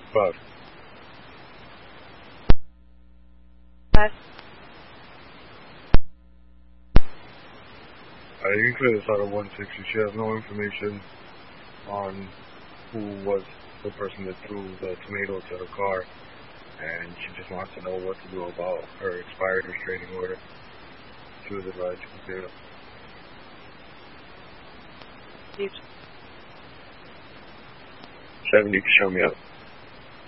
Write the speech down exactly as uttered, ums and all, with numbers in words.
Five. Five. Uh, you can clear this out of one sixty. She has no information on who was the person that threw the tomato to her car, and she just wants to know what to do about her expired restraining order. She was advised to clear it. Huge. seventy, show me up.